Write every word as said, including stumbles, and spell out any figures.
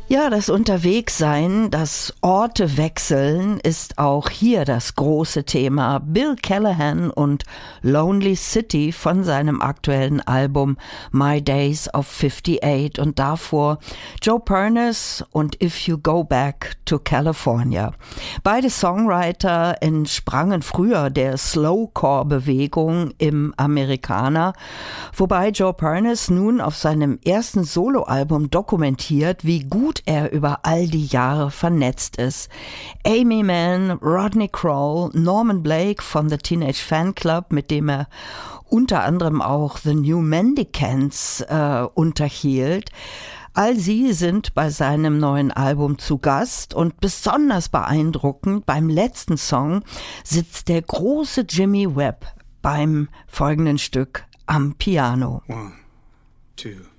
Ja, das Unterwegssein, das Orte wechseln ist auch hier das große Thema. Bill Callahan und Lonely City von seinem aktuellen Album My Days of fifty-eight und davor Joe Pernice und If You Go Back to California. Beide Songwriter entsprangen früher der Slowcore-Bewegung im Amerikaner, wobei Joe Pernice nun auf seinem ersten Soloalbum dokumentiert, wie gut er über all die Jahre vernetzt ist. Amy Mann, Rodney Crowell, Norman Blake von The Teenage Fan Club, mit dem er unter anderem auch The New Mendicants äh, unterhielt. All sie sind bei seinem neuen Album zu Gast und besonders beeindruckend, beim letzten Song sitzt der große Jimmy Webb beim folgenden Stück am Piano. One, two.